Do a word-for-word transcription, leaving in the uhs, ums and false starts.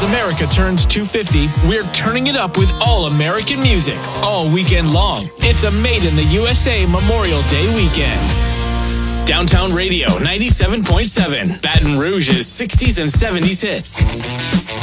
America turns two hundred fifty, we're turning it up with all American music, all weekend long. It's a Made in the U S A Memorial Day weekend. Downtown Radio ninety-seven point seven, Baton Rouge's sixties and seventies hits.